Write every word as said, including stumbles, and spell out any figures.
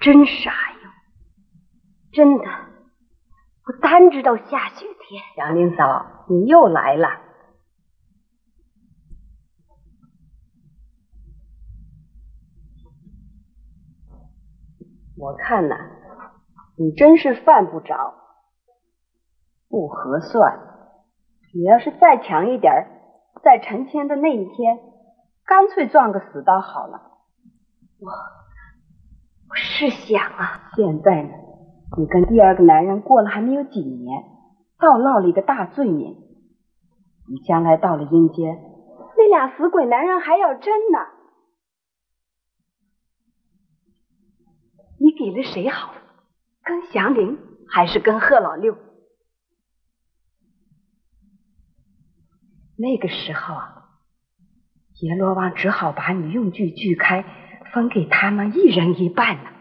真傻哟！真的，我单知道下雪天。 杨林嫂，你又来了。我看呐，你真是犯不着，不合算。你要是再强一点，在成亲的那一天，干脆撞个死刀好了。 我我是想啊， 现在呢，你跟第二个男人过了还没有几年，倒落了一个大罪名。你将来到了阴间，那俩死鬼男人还要争呢。你给了谁好？跟祥林还是跟贺老六？那个时候啊，阎罗王只好把你用具锯开，分给他们一人一半呢。